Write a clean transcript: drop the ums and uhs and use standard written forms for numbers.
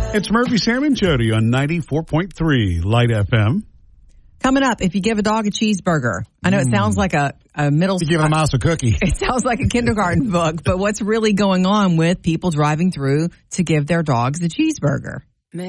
It's Murphy, Sam, and Jody on 94.3 Light FM. Coming up, if you give a dog a cheeseburger, I know it sounds like a middle school. You give a mouse a cookie. It sounds like a kindergarten book, but what's really going on with people driving through to give their dogs a cheeseburger?